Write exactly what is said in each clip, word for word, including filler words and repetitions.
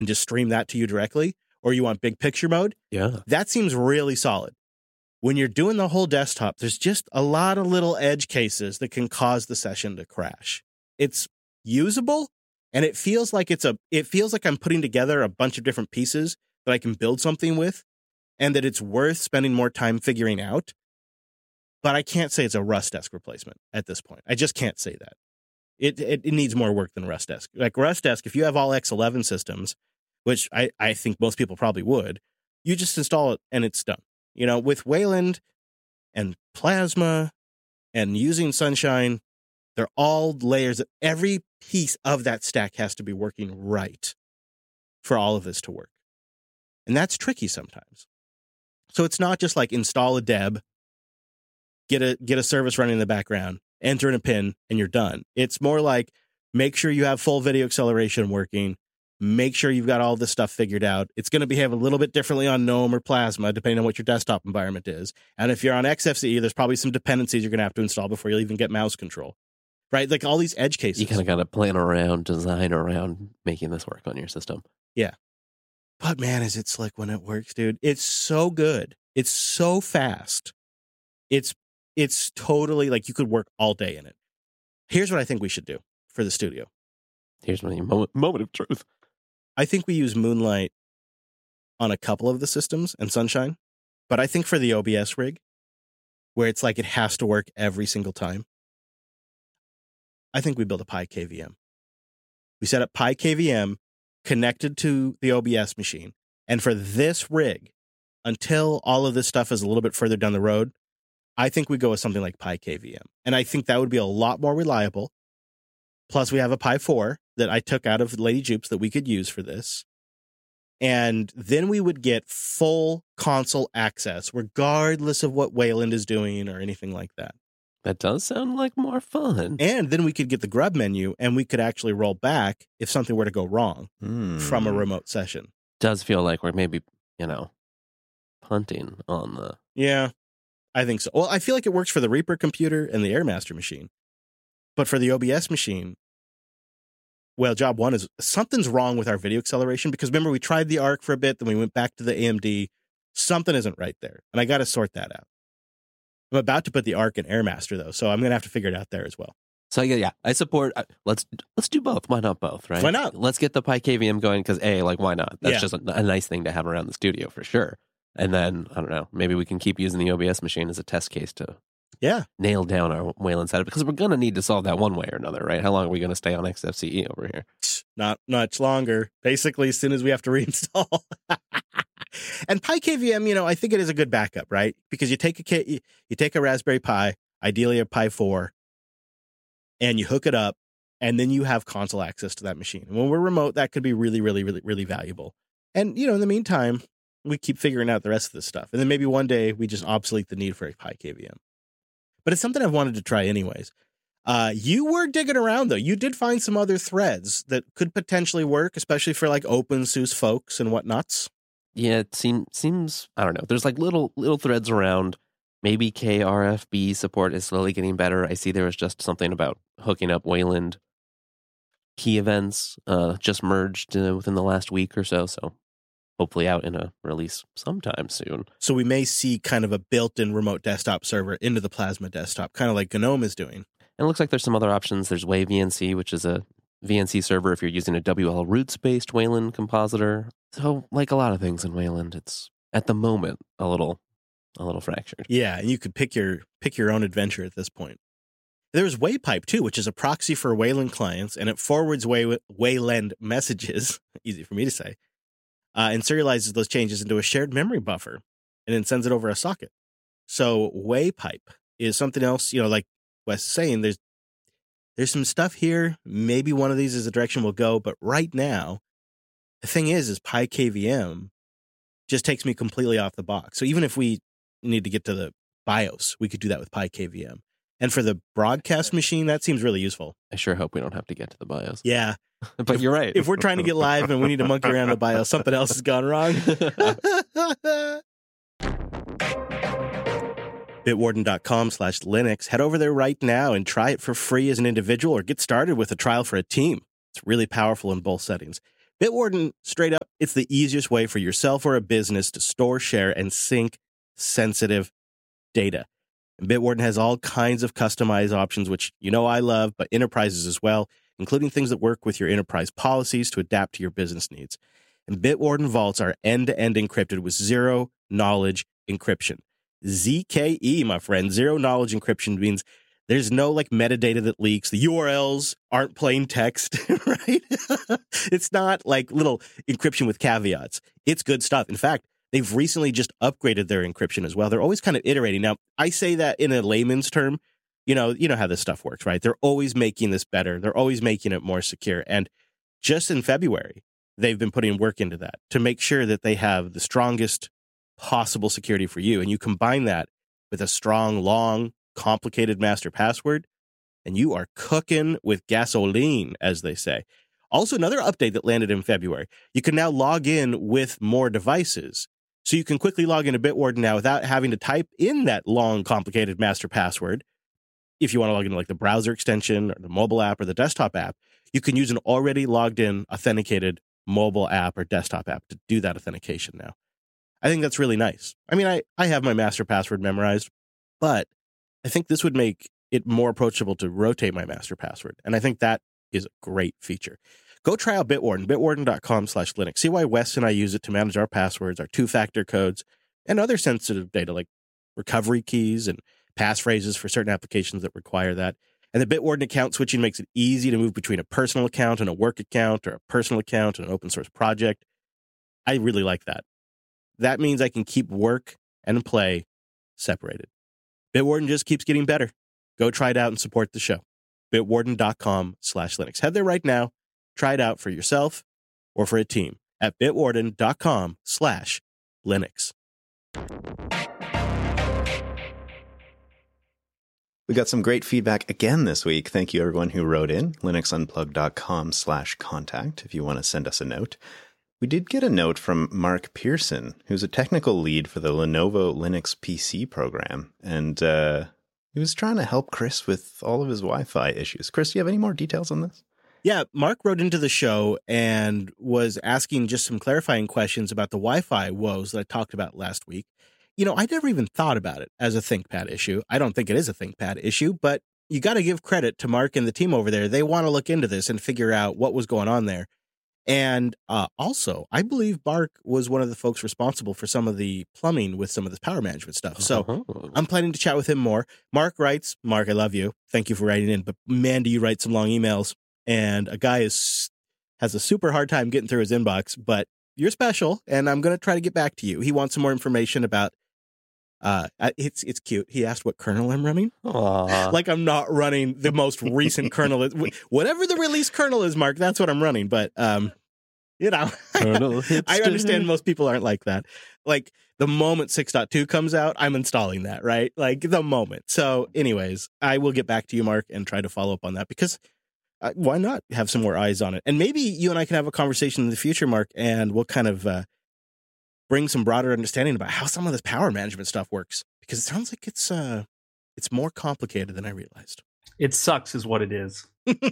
and just stream that to you directly, or you want big picture mode, Yeah. that seems really solid. When you're doing the whole desktop, there's just a lot of little edge cases that can cause the session to crash. It's usable, and it feels like it's a it feels like I'm putting together a bunch of different pieces that I can build something with, and that it's worth spending more time figuring out. But I can't say it's a Rustdesk replacement at this point. I just can't say that. It it, it needs more work than Rustdesk. Like Rustdesk, if you have all X eleven systems, which I, I think most people probably would, you just install it and it's done. You know, with Wayland and Plasma and using Sunshine, they're all layers. That every piece of that stack has to be working right for all of this to work. And that's tricky sometimes. So it's not just like install a deb, get a get a service running in the background, enter in a pin, and you're done. It's more like make sure you have full video acceleration working, make sure you've got all this stuff figured out. It's going to behave a little bit differently on GNOME or Plasma, depending on what your desktop environment is. And if you're on X F C E, there's probably some dependencies you're going to have to install before you even get mouse control. Right? Like all these edge cases. You kind of got to plan around, design around making this work on your system. Yeah. But man, is it slick when it works, dude. It's so good. It's so fast. It's it's totally like you could work all day in it. Here's what I think we should do for the studio. Here's my moment, moment of truth. I think we use Moonlight on a couple of the systems and Sunshine. But I think for the O B S rig, where it's like it has to work every single time, I think we build a Pi K V M. We set up Pi K V M connected to the O B S machine. And for this rig, until all of this stuff is a little bit further down the road, I think we go with something like Pi K V M. And I think that would be a lot more reliable. Plus, we have a Pi four that I took out of Lady Jupes that we could use for this. And then we would get full console access, regardless of what Wayland is doing or anything like that. That does sound like more fun. And then we could get the grub menu, and we could actually roll back if something were to go wrong mm. from a remote session. Does feel like we're maybe, you know, punting on the... Yeah, I think so. Well, I feel like it works for the Reaper computer and the Airmaster machine. But for the O B S machine, well, job one is something's wrong with our video acceleration, because remember, we tried the Arc for a bit, then we went back to the A M D. Something isn't right there, and I got to sort that out. I'm about to put the Arc in Airmaster, though, so I'm going to have to figure it out there as well. So, yeah, yeah, I support, uh, let's let's do both. Why not both, right? Why not? Let's get the Pi K V M going, because A, like, why not? That's Yeah. just a, a nice thing to have around the studio, for sure. And then, I don't know, maybe we can keep using the O B S machine as a test case to Yeah. nail down our Wayland setup, because we're going to need to solve that one way or another, right? How long are we going to stay on X F C E over here? Not much longer. Basically, as soon as we have to reinstall. And Pi K V M, you know, I think it is a good backup, right? Because you take a K, you take a Raspberry Pi, ideally a Pi four, and you hook it up, and then you have console access to that machine. And when we're remote, that could be really, really, really, really valuable. And, you know, in the meantime, we keep figuring out the rest of this stuff. And then maybe one day we just obsolete the need for a Pi K V M. But it's something I've wanted to try anyways. Uh, you were digging around, though. You did find some other threads that could potentially work, especially for like OpenSUSE folks and whatnots. Yeah, it seem, seems, I don't know. There's like little little threads around. Maybe K R F B support is slowly getting better. I see there was just something about hooking up Wayland key events uh, just merged uh, within the last week or so. So hopefully out in a release sometime soon. So we may see kind of a built-in remote desktop server into the Plasma desktop, kind of like GNOME is doing. And it looks like there's some other options. There's WayVNC, which is a V N C server if you're using a W L roots-based Wayland compositor. So, like a lot of things in Wayland, it's at the moment a little, a little fractured. Yeah, and you could pick your pick your own adventure at this point. There's Waypipe too, which is a proxy for Wayland clients, and it forwards Way, Wayland messages. Easy for me to say, uh, and serializes those changes into a shared memory buffer, and then sends it over a socket. So Waypipe is something else. You know, like Wes is saying, there's there's some stuff here. Maybe one of these is the direction we'll go, but right now, the thing is, is Pi K V M just takes me completely off the box. So even if we need to get to the BIOS, we could do that with Pi K V M. And for the broadcast machine, that seems really useful. I sure hope we don't have to get to the BIOS. Yeah. But you're right. If we're trying to get live and we need to monkey around the BIOS, something else has gone wrong. Bitwarden.com slash Linux. Head over there right now and try it for free as an individual, or get started with a trial for a team. It's really powerful in both settings. Bitwarden, straight up, it's the easiest way for yourself or a business to store, share, and sync sensitive data. And Bitwarden has all kinds of customized options, which you know I love, but enterprises as well, including things that work with your enterprise policies to adapt to your business needs. And Bitwarden vaults are end-to-end encrypted with zero-knowledge encryption. Z K E, my friend, zero-knowledge encryption means there's no like metadata that leaks. The U R Ls aren't plain text, right? It's not like little encryption with caveats. It's good stuff. In fact, they've recently just upgraded their encryption as well. They're always kind of iterating. Now, I say that in a layman's term. You know, you know how this stuff works, right? They're always making this better. They're always making it more secure. And just in February, they've been putting work into that to make sure that they have the strongest possible security for you. And you combine that with a strong, long, complicated master password, and you are cooking with gasoline, as they say. Also, another update that landed in February, you can now log in with more devices. So you can quickly log into Bitwarden now without having to type in that long, complicated master password. If you want to log into like the browser extension or the mobile app or the desktop app, you can use an already logged in, authenticated mobile app or desktop app to do that authentication now. I think that's really nice. I mean, I, I have my master password memorized, but I think this would make it more approachable to rotate my master password. And I think that is a great feature. Go try out Bitwarden, bitwarden.com slash Linux. See why Wes and I use it to manage our passwords, our two-factor codes, and other sensitive data like recovery keys and passphrases for certain applications that require that. And the Bitwarden account switching makes it easy to move between a personal account and a work account or a personal account and an open source project. I really like that. That means I can keep work and play separated. Bitwarden just keeps getting better. Go try it out and support the show. Bitwarden.com slash Linux. Head there right now. Try it out for yourself or for a team at bitwarden.com slash Linux. We got some great feedback again this week. Thank you, everyone who wrote in. linuxunplug.com slash contact if you want to send us a note. We did get a note from Mark Pearson, who's a technical lead for the Lenovo Linux P C program. And uh, he was trying to help Chris with all of his Wi-Fi issues. Chris, do you have any more details on this? Yeah, Mark wrote into the show and was asking just some clarifying questions about the Wi-Fi woes that I talked about last week. You know, I never even thought about it as a ThinkPad issue. I don't think it is a ThinkPad issue, but you got to give credit to Mark and the team over there. They want to look into this and figure out what was going on there. And uh, also, I believe Mark was one of the folks responsible for some of the plumbing with some of this power management stuff. So uh-huh. I'm planning to chat with him more. Mark writes, Mark, I love you. Thank you for writing in. But man, do you write some long emails. And a guy is has a super hard time getting through his inbox. But you're special, and I'm going to try to get back to you. He wants some more information about Uh, it's it's cute. He asked what kernel I'm running. Aww. Like I'm not running the most recent kernel. Whatever the release kernel is, Mark, that's what I'm running. But, um, you know, I understand most people aren't like that. Like the moment six point two comes out, I'm installing that, right? Like the moment. So anyways, I will get back to you, Mark, and try to follow up on that because uh, why not have some more eyes on it? And maybe you and I can have a conversation in the future, Mark, and we'll kind of uh, bring some broader understanding about how some of this power management stuff works, because it sounds like it's uh it's more complicated than I realized. It sucks is what it is.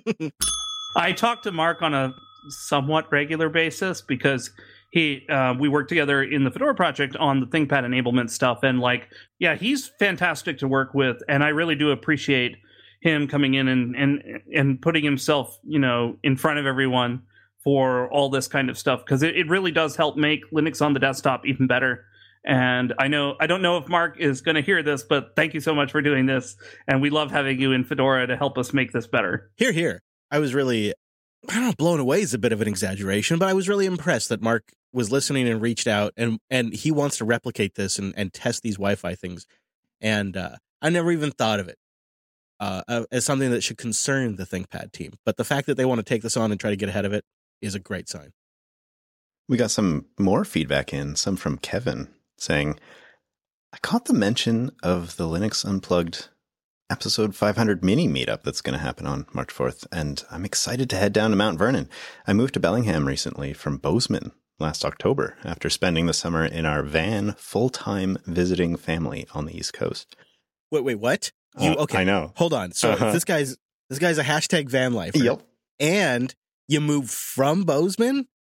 I talk to Mark on a somewhat regular basis because he uh, we work together in the Fedora project on the ThinkPad enablement stuff, and like yeah he's fantastic to work with, and I really do appreciate him coming in and and and putting himself, you know, in front of everyone for all this kind of stuff, because it, it really does help make Linux on the desktop even better. And I know I don't know if Mark is going to hear this, but thank you so much for doing this, and we love having you in Fedora to help us make this better. Here, here. I was really, I don't know, blown away is a bit of an exaggeration, but I was really impressed that Mark was listening and reached out, and and he wants to replicate this and, and test these Wi-Fi things. And uh, I never even thought of it uh, as something that should concern the ThinkPad team. But the fact that they want to take this on and try to get ahead of it is a great sign. We got some more feedback in, some from Kevin, saying, I caught the mention of the Linux Unplugged episode five hundred mini meetup that's going to happen on March fourth, and I'm excited to head down to Mount Vernon. I moved to Bellingham recently from Bozeman last October after spending the summer in our van full-time visiting family on the East Coast. Wait, wait, what? You, uh, okay, I know. Hold on. So uh-huh. this guy's this guy's a hashtag van lifer. Yep. And you moved from Bozeman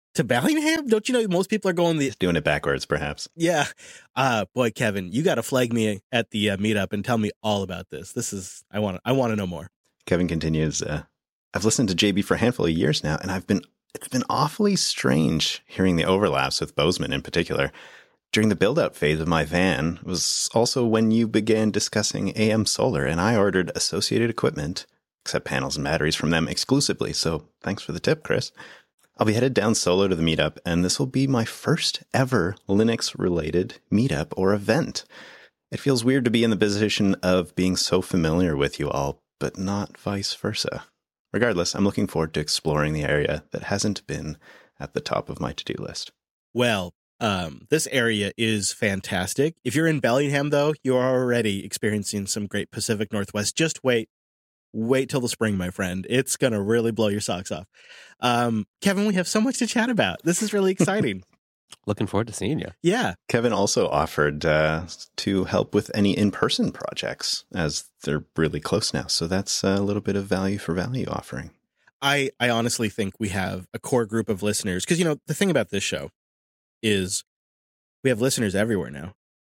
To Bellingham? Don't you know most people are going the Doing it backwards, perhaps. Yeah. Uh boy, Kevin, you got to flag me at the uh, meetup and tell me all about this. This is I want to I want to know more. Kevin continues, uh, I've listened to J B for a handful of years now, and I've been it's been awfully strange hearing the overlaps with Bozeman in particular. During the build-out phase of my van was also when you began discussing A M Solar, and I ordered associated equipment, except panels and batteries, from them exclusively. So thanks for the tip, Chris. I'll be headed down solo to the meetup, and this will be my first ever Linux-related meetup or event. It feels weird to be in the position of being so familiar with you all, but not vice versa. Regardless, I'm looking forward to exploring the area that hasn't been at the top of my to-do list. Well, um, this area is fantastic. If you're in Bellingham, though, you're already experiencing some great Pacific Northwest. Just wait. Wait till the spring, my friend. It's going to really blow your socks off. Um, Kevin, we have so much to chat about. This is really exciting. Looking forward to seeing you. Yeah. Kevin also offered uh, to help with any in-person projects, as they're really close now. So that's a little bit of value for value offering. I, I honestly think we have a core group of listeners. Because, you know, the thing about this show is we have listeners everywhere now.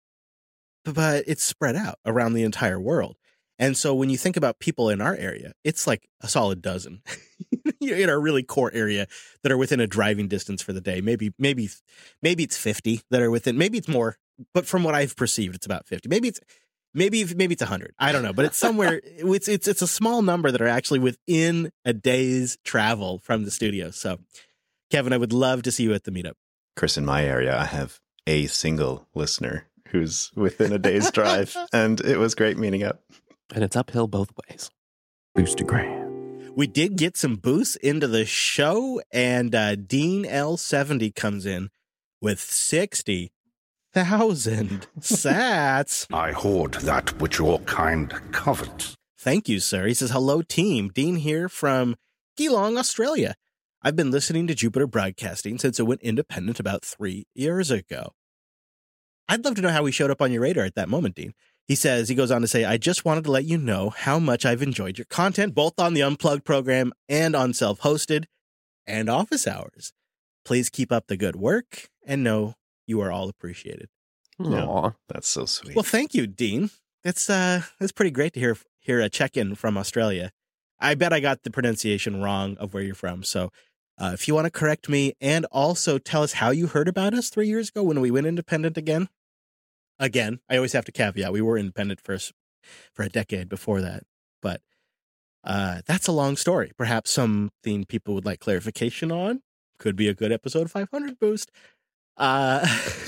But it's spread out around the entire world. And so when you think about people in our area, it's like a solid dozen in our really core area that are within a driving distance for the day. Maybe, maybe, maybe it's fifty that are within, maybe it's more, but from what I've perceived, it's about fifty. Maybe it's, maybe, maybe it's a hundred. I don't know, but it's somewhere, it's, it's, it's a small number that are actually within a day's travel from the studio. So Kevin, I would love to see you at the meetup. Chris, in my area, I have a single listener who's within a day's drive, and it was great meeting up. And it's uphill both ways. Boostergram. We did get some boosts into the show, and uh, Dean L seventy comes in with sixty thousand sats. I hoard that which your kind covets. Thank you, sir. He says, hello, team. Dean here from Geelong, Australia. I've been listening to Jupiter Broadcasting since it went independent about three years ago. I'd love to know how we showed up on your radar at that moment, Dean. He says, he goes on to say, I just wanted to let you know how much I've enjoyed your content, both on the Unplugged program and on self-hosted and office hours. Please keep up the good work and know you are all appreciated. Aw. That's so sweet. Well, thank you, Dean. That's uh, that's pretty great to hear hear a check-in from Australia. I bet I got the pronunciation wrong of where you're from. So uh, if you want to correct me and also tell us how you heard about us three years ago when we went independent again. Again, I always have to caveat, we were independent for, for a decade before that. But uh, that's a long story. Perhaps something people would like clarification on. Could be a good episode five hundred boost. Uh,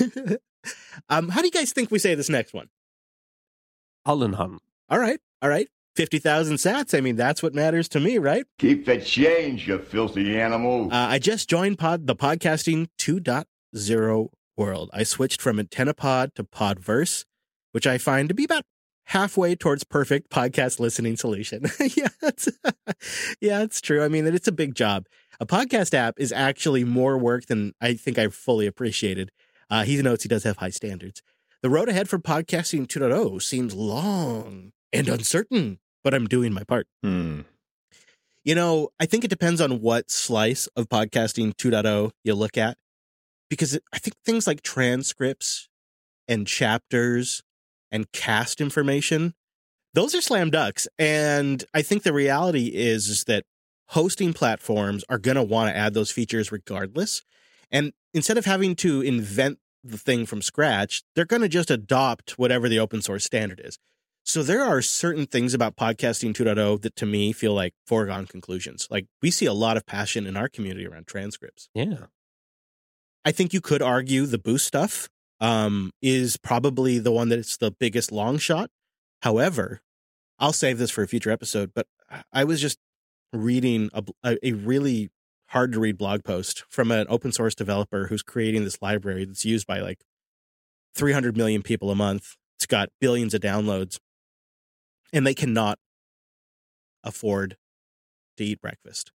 um, how do you guys think we say this next one? Hollenham. All right. All right. fifty thousand sats. I mean, that's what matters to me, right? Keep the change, you filthy animal. Uh, I just joined pod the podcasting two point oh world. I switched from AntennaPod to Podverse, which I find to be about halfway towards perfect podcast listening solution. yeah, it's, yeah, it's true. I mean, it's a big job. A podcast app is actually more work than I think I fully appreciated. Uh, he notes he does have high standards. The road ahead for podcasting two point oh seems long and uncertain, but I'm doing my part. Hmm. You know, I think it depends on what slice of podcasting two point oh you look at, because I think things like transcripts and chapters and cast information, those are slam ducks. And I think the reality is, is that hosting platforms are going to want to add those features regardless. And instead of having to invent the thing from scratch, they're going to just adopt whatever the open source standard is. So there are certain things about podcasting two point oh that to me feel like foregone conclusions. Like we see a lot of passion in our community around transcripts. Yeah. I think you could argue the boost stuff um, is probably the one that's the biggest long shot. However, I'll save this for a future episode, but I was just reading a, a really hard to read blog post from an open source developer who's creating this library that's used by like three hundred million people a month. It's got billions of downloads, and they cannot afford to eat breakfast.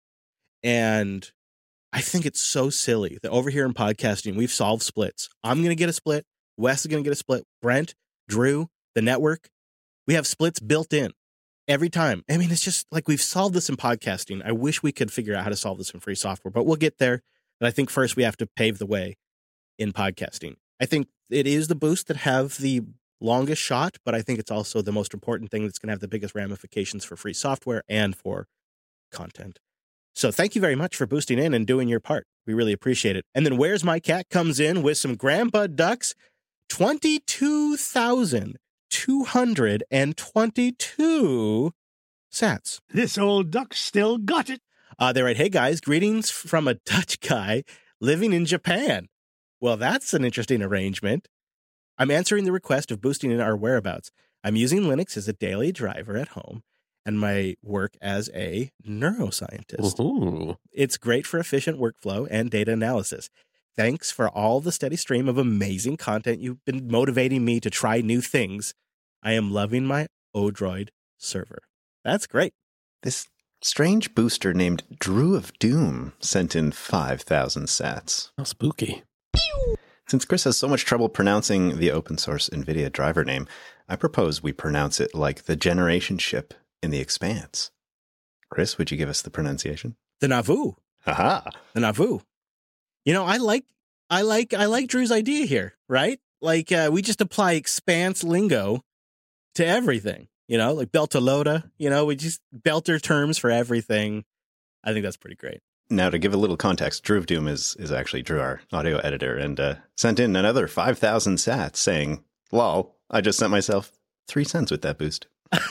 And I think it's so silly that over here in podcasting, we've solved splits. I'm going to get a split. Wes is going to get a split. Brent, Drew, the network, we have splits built in every time. I mean, it's just like we've solved this in podcasting. I wish we could figure out how to solve this in free software, but we'll get there. But I think first we have to pave the way in podcasting. I think it is the boosts that have the longest shot, but I think it's also the most important thing that's going to have the biggest ramifications for free software and for content. So thank you very much for boosting in and doing your part. We really appreciate it. And then Where's My Cat comes in with some Grandpa Ducks, twenty-two thousand two hundred twenty-two sats. This old duck still got it. Uh, they write, hey guys, greetings from a Dutch guy living in Japan. Well, that's an interesting arrangement. I'm answering the request of boosting in our whereabouts. I'm using Linux as a daily driver at home and my work as a neuroscientist. Ooh. It's great for efficient workflow and data analysis. Thanks for all the steady stream of amazing content. You've been motivating me to try new things. I am loving my Odroid server. That's great. This strange booster named Drew of Doom sent in five thousand sats. How spooky. Since Chris has so much trouble pronouncing the open source NVIDIA driver name, I propose we pronounce it like the generation ship in The Expanse. Chris, would you give us the pronunciation? The Nauvoo. Aha! The Nauvoo. You know, I like, I like, I like Drew's idea here, right? Like, uh, we just apply Expanse lingo to everything, you know, like Beltalota, you know, we just belter terms for everything. I think that's pretty great. Now, to give a little context, Drew of Doom is, is actually Drew, our audio editor, and uh, sent in another five thousand sats saying, lol, I just sent myself three cents with that boost.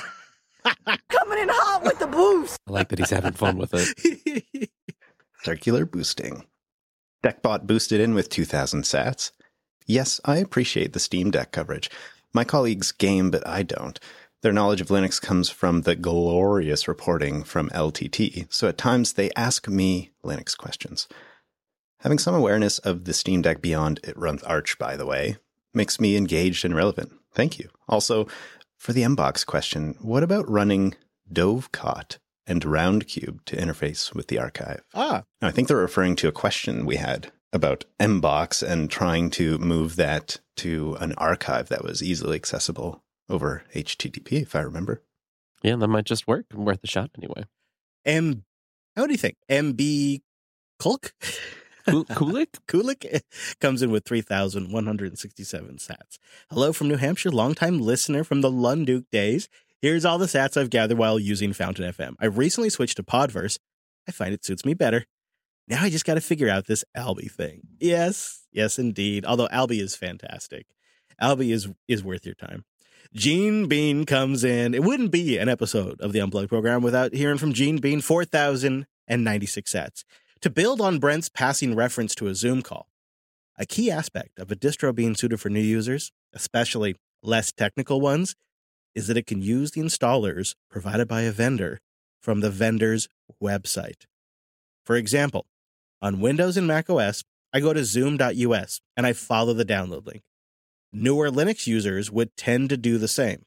Coming in hot with the boost. I like that he's having fun with it. Circular boosting. DeckBot boosted in with two thousand sats. Yes, I appreciate the Steam Deck coverage. My colleagues game, but I don't. Their knowledge of Linux comes from the glorious reporting from L T T, so at times they ask me Linux questions. Having some awareness of the Steam Deck beyond it runs Arch, by the way, makes me engaged and relevant. Thank you. Also, for the Mbox question, what about running Dovecot and Roundcube to interface with the archive? Ah. Now, I think they're referring to a question we had about Mbox and trying to move that to an archive that was easily accessible over H T T P, if I remember. Yeah, that might just work. Worth a shot anyway. M, how do you think? M B Kulk? Kulik? Kulik comes in with three thousand one hundred sixty-seven sats. Hello from New Hampshire, longtime listener from the Lunduke days. Here's all the sats I've gathered while using Fountain F M. I recently switched to Podverse. I find it suits me better. Now I just got to figure out this Alby thing. Yes, yes, indeed. Although Alby is fantastic. Alby is, is worth your time. Gene Bean comes in. It wouldn't be an episode of the Unplugged program without hearing from Gene Bean, four thousand ninety-six sats. To build on Brent's passing reference to a Zoom call, a key aspect of a distro being suited for new users, especially less technical ones, is that it can use the installers provided by a vendor from the vendor's website. For example, on Windows and macOS, I go to zoom dot U S and I follow the download link. Newer Linux users would tend to do the same.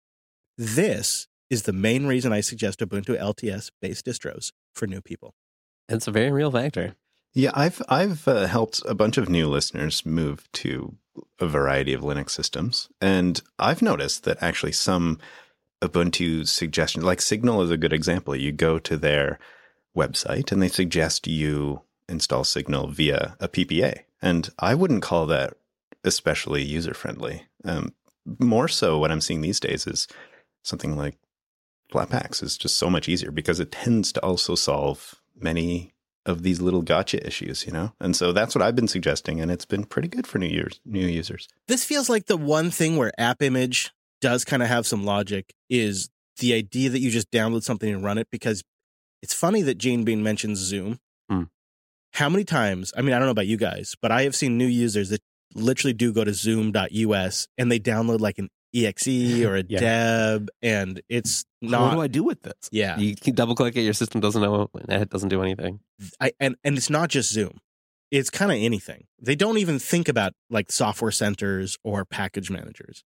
This is the main reason I suggest Ubuntu L T S-based distros for new people. It's a very real factor. Yeah, I've I've uh, helped a bunch of new listeners move to a variety of Linux systems, and I've noticed that actually some Ubuntu suggestions, like Signal is a good example. You go to their website and they suggest you install Signal via a P P A, and I wouldn't call that especially user-friendly. Um, more so what I'm seeing these days is something like Flatpaks is just so much easier because it tends to also solve many of these little gotcha issues, you know? And so that's what I've been suggesting, and it's been pretty good for new years, new users. This feels like the one thing where AppImage does kind of have some logic is the idea that you just download something and run it, because it's funny that Gene Bean mentions Zoom. Hmm. How many times, I mean, I don't know about you guys, but I have seen new users that literally do go to zoom dot U S and they download like an E X E or a Yeah. deb, and it's not. What do I do with this? Yeah. You can double click it, your system doesn't know, it doesn't do anything. I, and, and it's not just Zoom. It's kind of anything. They don't even think about like software centers or package managers.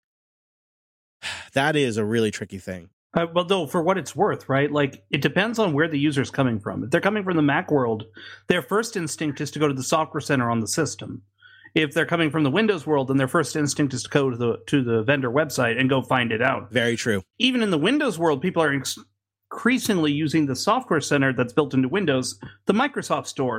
That is a really tricky thing. Uh, well, though, for what it's worth, right? Like, it depends on where the user's coming from. If they're coming from the Mac world, their first instinct is to go to the software center on the system. If they're coming from the Windows world, then their first instinct is to go to the to the vendor website and go find it out. Very true. Even in the Windows world, people are ex- increasingly using the software center that's built into Windows, the Microsoft Store.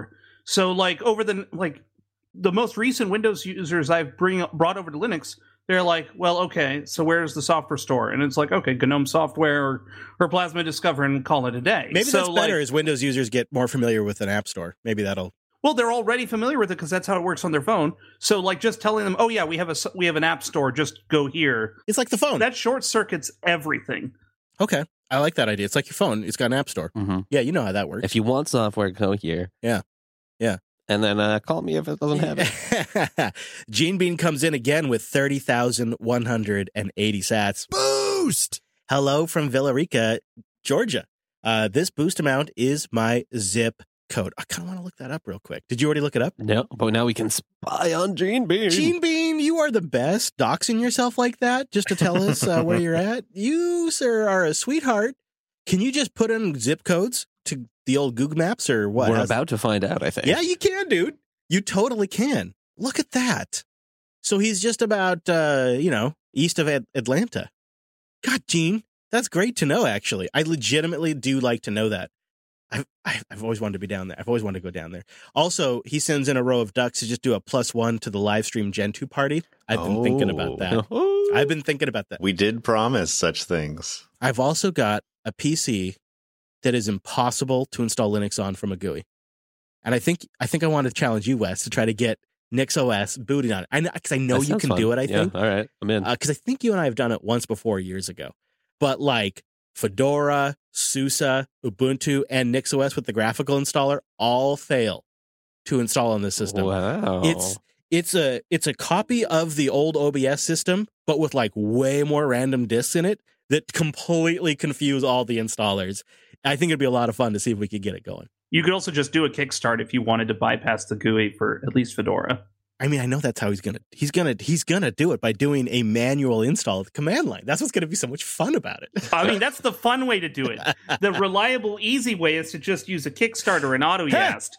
So like over the like the most recent Windows users I've bring brought over to Linux, they're like, well, okay, so where's the software store? And it's like, okay, GNOME Software or, or Plasma Discover, and call it a day. Maybe so that's better like, as Windows users get more familiar with an app store. Maybe that'll. Well, they're already familiar with it because that's how it works on their phone. So, like, just telling them, "Oh yeah, we have a we have an app store. Just go here." It's like the phone. That short circuits everything. Okay, I like that idea. It's like your phone. It's got an app store. Mm-hmm. Yeah, you know how that works. If you want software, go here. Yeah, yeah. And then uh, call me if it doesn't have it. Gene Bean comes in again with thirty thousand one hundred eighty sats. Boost! Hello from Villarica, Georgia. Uh, this boost amount is my zip code. I kind of want to look that up real quick. Did you already look it up? No, but now we can spy on Gene Bean. Gene Bean, you are the best. Doxing yourself like that just to tell us uh, where you're at. You, sir, are a sweetheart. Can you just put in zip codes to the old Google Maps or what? We're How's- about to find out, I think. Yeah, you can, dude. You totally can. Look at that. So he's just about, uh, you know, east of Ad- Atlanta. God, Gene, that's great to know, actually. I legitimately do like to know that. I've, I've always wanted to be down there. I've always wanted to go down there. Also, he sends in a row of ducks to just do a plus one to the live stream Gen two party. I've been Oh. thinking about that. I've been thinking about that. We did promise such things. I've also got a P C that is impossible to install Linux on from a G U I. And I think I think I want to challenge you, Wes, to try to get NixOS booting on it. I know, because I know That you sounds can fun. do it, I Yeah, think. all right, I'm in. Because uh, I think you and I have done it once before years ago. But like Fedora, SUSE, Ubuntu, and NixOS with the graphical installer all fail to install on this system. Wow. It's it's a it's a copy of the old O B S system, but with like way more random disks in it that completely confuse all the installers. I think it'd be a lot of fun to see if we could get it going. You could also just do a kickstart if you wanted to bypass the G U I for at least Fedora. I mean, I know that's how he's gonna he's gonna he's gonna do it by doing a manual install of the command line. That's what's gonna be so much fun about it. I mean, that's the fun way to do it. The reliable, easy way is to just use a Kickstarter or an AutoYast.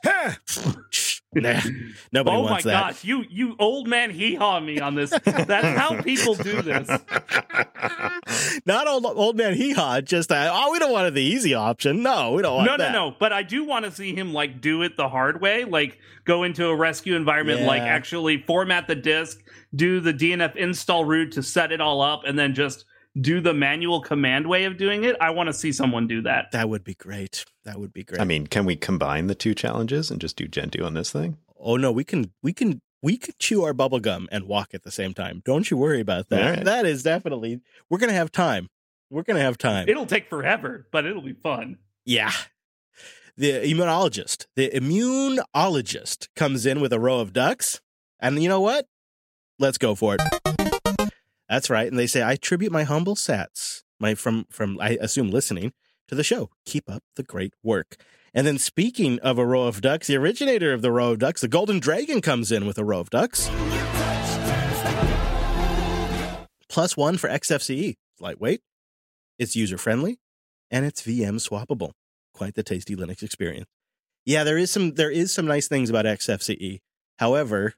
Nah, nobody Oh wants my that. gosh, you you old man hee-haw me on this. That's how people do this. Not old old man hee haw. Just uh, oh, we don't want the easy option. No, we don't want No, that. no, no. But I do want to see him like do it the hard way, like go into a rescue environment, Yeah. like actually format the disk, do the D N F install root to set it all up, and then just do the manual command way of doing it. I want to see someone do that. That would be great. That would be great. I mean, can we combine the two challenges and just do Gen two on this thing? oh no, we can we can we could chew our bubble gum and walk at the same time. Don't you worry about that. All right. That is definitely we're gonna have time. We're gonna have time. It'll take forever, but it'll be fun. Yeah. The immunologist, the immunologist comes in with a row of ducks, and you know what? Let's go for it. That's right. And they say, I tribute my humble sats, my from from I assume listening to the show. Keep up the great work. And then speaking of a row of ducks, the originator of the row of ducks, the Golden Dragon, comes in with a row of ducks. Plus one for X F C E. It's lightweight, it's user-friendly, and it's V M swappable. Quite the tasty Linux experience. Yeah, there is some there is some nice things about X F C E. However,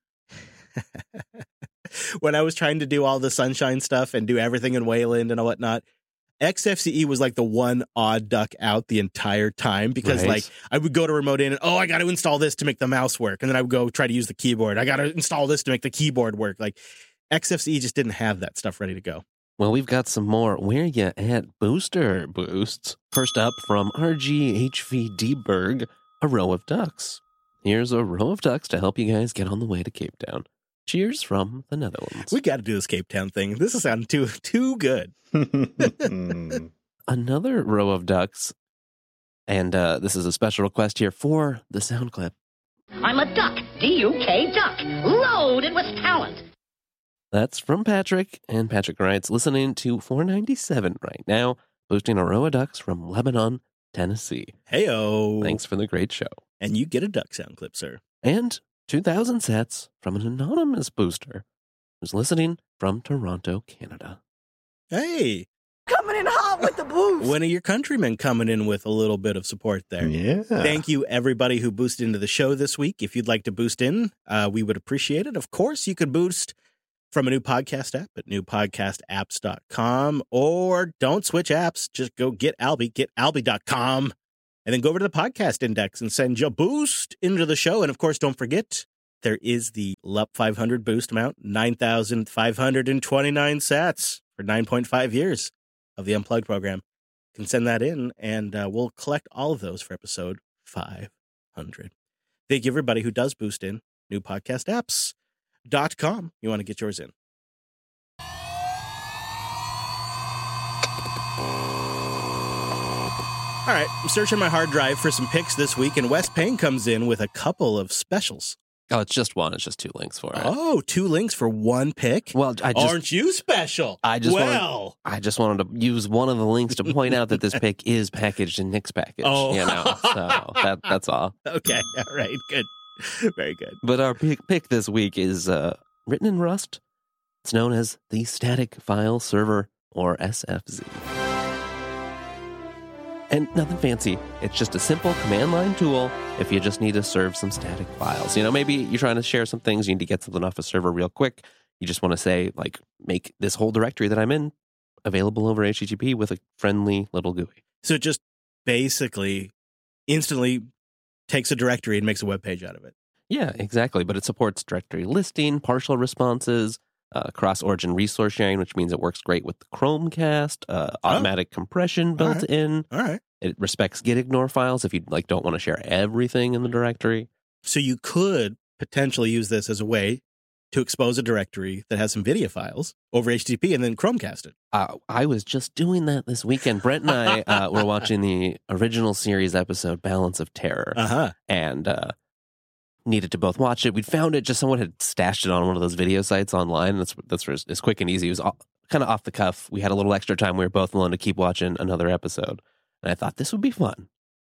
when I was trying to do all the Sunshine stuff and do everything in Wayland and whatnot, X F C E was like the one odd duck out the entire time because Right. like I would go to remote in and, oh, I got to install this to make the mouse work. And then I would go try to use the keyboard. I got to install this to make the keyboard work. Like X F C E just didn't have that stuff ready to go. Well, we've got some more Where Ya At Booster boosts. First up from R G H V Dberg, a row of ducks. Here's a row of ducks to help you guys get on the way to Cape Town. Cheers from the Netherlands. We got to do this Cape Town thing. This is sounding too too good. Another row of ducks, and uh, this is a special request here for the sound clip. I'm a duck, D U K duck, loaded with talent. That's from Patrick, and Patrick writes, listening to four ninety-seven right now, boosting a row of ducks from Lebanon, Tennessee. Heyo. Thanks for the great show. And you get a duck sound clip, sir. And two thousand sets from an anonymous booster who's listening from Toronto, Canada. Hey, Coming in hot with the boost. one of your countrymen coming in with a little bit of support there. Yeah. Thank you, everybody who boosted into the show this week. If you'd like to boost in, uh, we would appreciate it. Of course, you could boost from a new podcast app at new podcast apps dot com, or don't switch apps. Just go get Alby, get alby dot com. And then go over to the podcast index and send your boost into the show. And of course, don't forget, there is the L U P five hundred boost amount, nine thousand five hundred twenty-nine sats for nine point five years of the Unplugged program. You can send that in, and uh, we'll collect all of those for episode five hundred. Thank you, everybody who does boost in. new podcast apps dot com. You want to get yours in. All right, I'm searching my hard drive for some picks this week, and Wes Payne comes in with a couple of specials. Oh, it's just one. It's just two links for it. Oh, two links for one pick? Well, I just, aren't you special? I just well, wanted, I just wanted to use one of the links to point out that this pick is packaged in Nick's package. Oh. You know, so that that's all. Okay, all right, good. Very good. But our pick, pick this week is uh, written in Rust. It's known as the Static File Server, or S F Z. And nothing fancy. It's just a simple command line tool if you just need to serve some static files. You know, maybe you're trying to share some things, you need to get something off a server real quick. You just want to say, like, make this whole directory that I'm in available over H T T P with a friendly little G U I. So it just basically instantly takes a directory and makes a web page out of it. Yeah, exactly. But it supports directory listing, partial responses, uh, cross-origin resource sharing, which means it works great with the Chromecast, uh, automatic oh. compression built All right. in. All right. It respects gitignore files if you like don't want to share everything in the directory. So you could potentially use this as a way to expose a directory that has some video files over H T T P and then Chromecast it. Uh, I was just doing that this weekend. Brent and I uh, were watching the original series episode, Balance of Terror, uh-huh. and uh, needed to both watch it. We'd found it, just someone had stashed it on one of those video sites online. That's that's it's quick and easy. It was all, kind of off the cuff. We had a little extra time. We were both willing to keep watching another episode. And I thought this would be fun.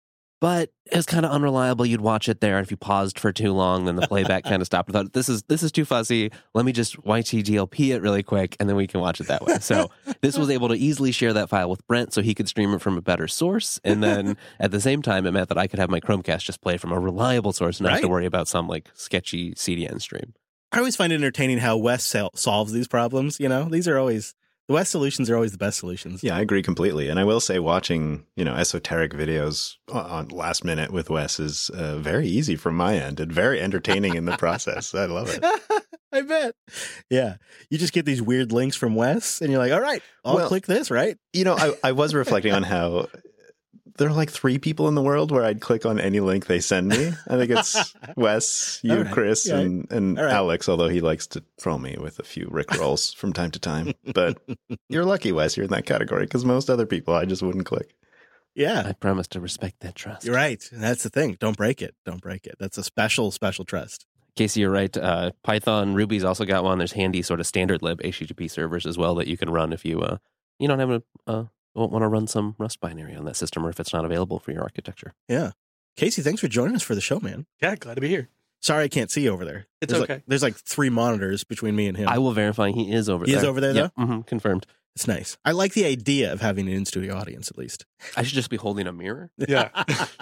But it was kind of unreliable. You'd watch it there, and if you paused for too long, then the playback kind of stopped. I thought, this is this is too fuzzy. Let me just Y T G L P it really quick, and then we can watch it that way. So this was able to easily share that file with Brent so he could stream it from a better source. And then at the same time, it meant that I could have my Chromecast just play from a reliable source and not right. have to worry about some like sketchy C D N stream. I always find it entertaining how Wes sol- solves these problems. You know, these are always... The Wes solutions are always the best solutions. Yeah, I agree completely. And I will say watching, you know, esoteric videos on last minute with Wes is uh, very easy from my end and very entertaining in the process. I love it. I bet. Yeah. You just get these weird links from Wes and you're like, all right, I'll well, click this, right? You know, I, I was reflecting on how there are like three people in the world where I'd click on any link they send me. I think it's Wes, you, right. Chris, yeah. and, and right. Alex, although he likes to troll me with a few Rick rolls from time to time. But you're lucky, Wes, you're in that category, because most other people I just wouldn't click. Yeah. I promise to respect that trust. You're right. And that's the thing. Don't break it. Don't break it. That's a special, special trust. Casey, you're right. Uh, Python, Ruby's also got one. There's handy sort of standard lib H T T P servers as well that you can run if you uh, you don't have a... Uh, won't want to run some Rust binary on that system or if it's not available for your architecture. Yeah. Casey, thanks for joining us for the show, man. Yeah, glad to be here. Sorry I can't see you over there. It's there's okay. Like, there's like three monitors between me and him. I will verify he is over he there. He is over there, though? Yeah, mm-hmm, confirmed. It's nice. I like the idea of having an in-studio audience, at least. I should just be holding a mirror. Yeah.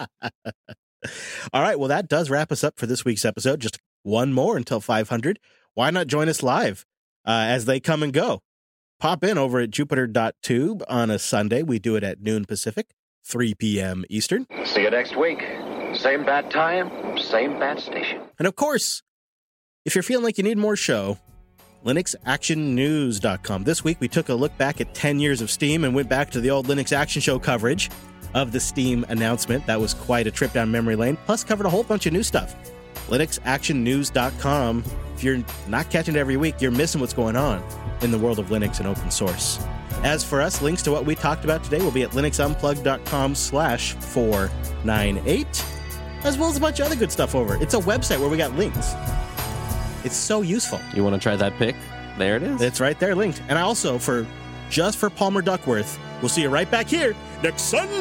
All right. Well, that does wrap us up for this week's episode. Just one more until five hundred. Why not join us live uh, as they come and go? Pop in over at Jupiter dot tube on a Sunday. We do it at noon Pacific, three p.m. Eastern. See you next week. Same bad time, same bad station. And of course, if you're feeling like you need more show, Linux Action News dot com. This week, we took a look back at ten years of Steam and went back to the old Linux Action Show coverage of the Steam announcement. That was quite a trip down memory lane, plus covered a whole bunch of new stuff. Linux Action News dot com. If you're not catching it every week, you're missing what's going on in the world of Linux and open source. As for us, links to what we talked about today will be at linux unplugged dot com slash four ninety-eight, as well as a bunch of other good stuff over. It's a website where we got links. It's so useful. You want to try that pick? There it is. It's right there linked. And I also, for just for Palmer Duckworth, we'll see you right back here next Sunday.